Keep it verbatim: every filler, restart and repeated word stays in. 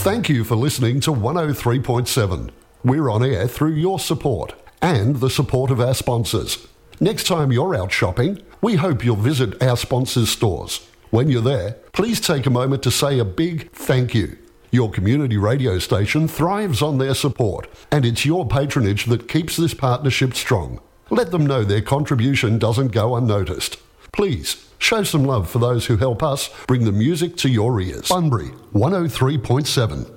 Thank you for listening to one oh three point seven. We're on air through your support and the support of our sponsors. Next time you're out shopping, we hope you'll visit our sponsors' stores. When you're there, please take a moment to say a big thank you. Your community radio station thrives on their support, and it's your patronage that keeps this partnership strong. Let them know their contribution doesn't go unnoticed. Please, show some love for those who help us bring the music to your ears. Bunbury, one oh three point seven.